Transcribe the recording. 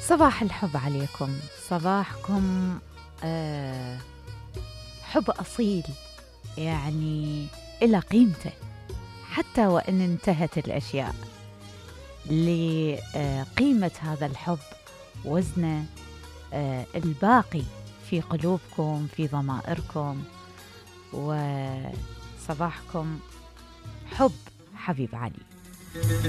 صباح الحب عليكم. صباحكم آه حب أصيل، يعني إلى قيمته حتى وإن انتهت الأشياء. لقيمة هذا الحب وزنه الباقي في قلوبكم، في ضمائركم. وصباحكم حب حبيب علي.